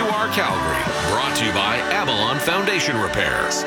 Our Calgary, brought to you by Avalon Foundation Repairs.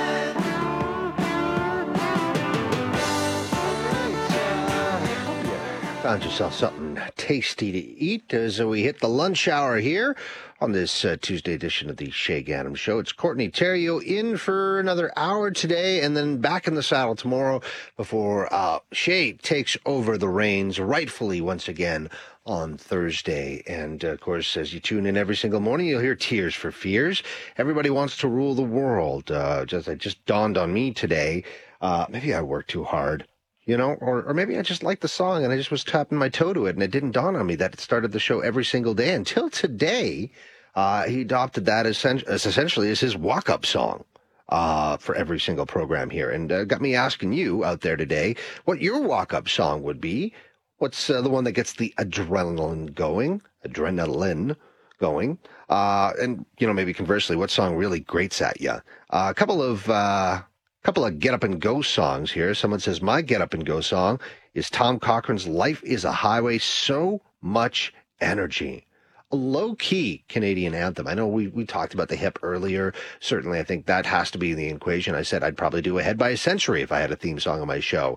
Found yourself something tasty to eat as we hit the lunch hour here on this Tuesday edition of the Shay Ganem Show. It's Courtney Theriault in for another hour today and then back in the saddle tomorrow before Shay takes over the reins rightfully once again on Thursday. And, of course, as you tune in every single morning, you'll hear Tears for Fears. Everybody wants to rule the world. It just dawned on me today. Maybe I work too hard. You know, or maybe I just liked the song and I just was tapping my toe to it and it didn't dawn on me that it started the show every single day until today. He adopted that as essentially as his walk-up song for every single program here. And got me asking you out there today what your walk-up song would be. What's the one that gets the adrenaline going? And, you know, maybe conversely, what song really grates at you? A couple of get up and go songs here. Someone says, my get up and go song is Tom Cochrane's Life is a Highway, So Much Energy. A low-key Canadian anthem. I know we talked about the hip earlier. Certainly, I think that has to be in the equation. I said I'd probably do Ahead by a Century if I had a theme song on my show.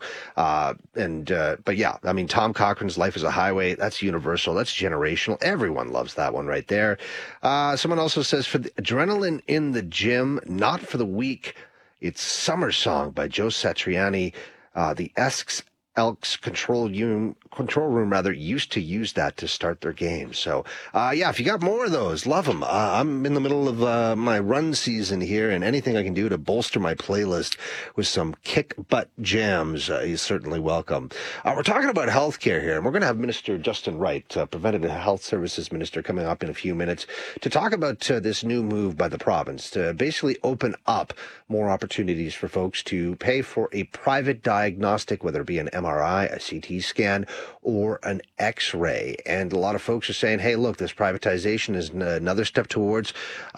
But yeah, I mean, Tom Cochrane's Life is a Highway, that's universal. That's generational. Everyone loves that one right there. Someone also says, for the adrenaline in the gym, not for the weak, it's Summer Song by Joe Satriani. The Elks control room used to use that to start their games. So, yeah, if you got more of those, love them. I'm in the middle of my run season here, and anything I can do to bolster my playlist with some kick butt jams is certainly welcome. We're talking about healthcare here, and we're going to have Minister Justin Wright, Preventative Health Services Minister, coming up in a few minutes to talk about this new move by the province to basically open up more opportunities for folks to pay for a private diagnostic, whether it be an MRI, a CT scan, or an X-ray. And a lot of folks are saying, hey, look, this privatization is another step towards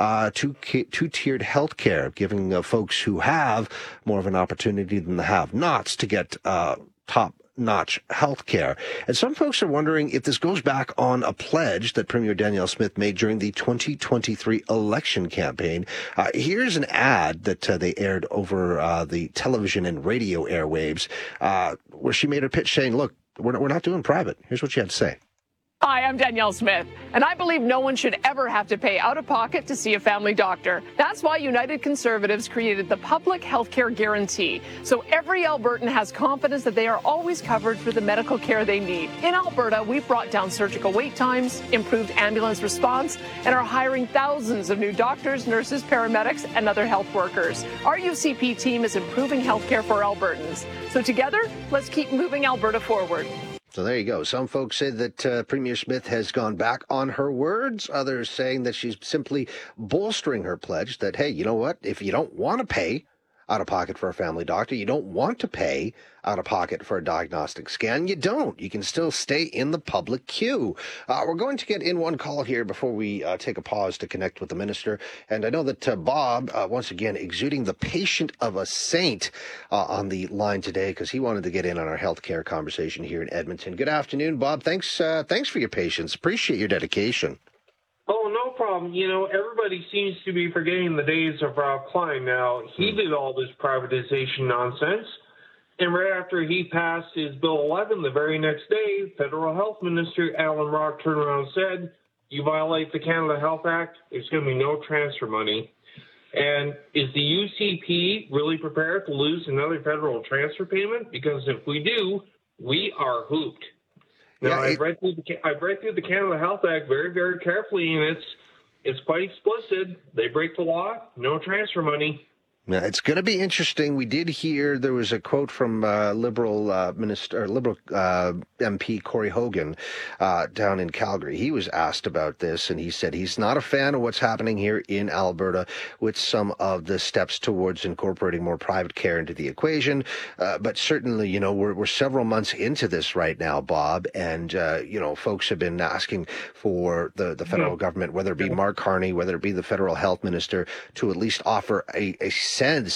two-tiered health care, giving folks who have more of an opportunity than the have-nots to get top-notch health care. And some folks are wondering if this goes back on a pledge that Premier Danielle Smith made during the 2023 election campaign. Here's an ad that they aired over the television and radio airwaves where she made her pitch saying, look, we're not doing private. Here's what she had to say. Hi, I'm Danielle Smith, and I believe no one should ever have to pay out of pocket to see a family doctor. That's why United Conservatives created the Public Healthcare Guarantee, so every Albertan has confidence that they are always covered for the medical care they need. In Alberta, we've brought down surgical wait times, improved ambulance response, and are hiring thousands of new doctors, nurses, paramedics, and other health workers. Our UCP team is improving healthcare for Albertans. So together, let's keep moving Alberta forward. So there you go. Some folks say that Premier Smith has gone back on her words. Others saying that she's simply bolstering her pledge that, hey, you know what? If you don't want to pay out of pocket for a family doctor, you don't want to pay out of pocket for a diagnostic scan, you don't. You can still stay in the public queue. We're going to get in one call here before we take a pause to connect with the minister. And I know that Bob, once again, exuding the patient of a saint on the line today because he wanted to get in on our healthcare conversation here in Edmonton. Good afternoon, Bob. Thanks for your patience. Appreciate your dedication. Oh, no problem. You know, everybody seems to be forgetting the days of Ralph Klein. Now, he did all this privatization nonsense, and right after he passed his Bill 11, the very next day, Federal Health Minister Alan Rock turned around and said, you violate the Canada Health Act, there's going to be no transfer money. And is the UCP really prepared to lose another federal transfer payment? Because if we do, we are hooped. Now, I've read through the Canada Health Act very, very carefully, and it's quite explicit. They break the law, no transfer money. Yeah, it's going to be interesting. We did hear there was a quote from Liberal MP Corey Hogan down in Calgary. He was asked about this, and he said he's not a fan of what's happening here in Alberta with some of the steps towards incorporating more private care into the equation. But certainly, you know, we're several months into this right now, Bob, and you know, folks have been asking for the federal government, whether it be Mark Carney, whether it be the federal health minister, to at least offer a sense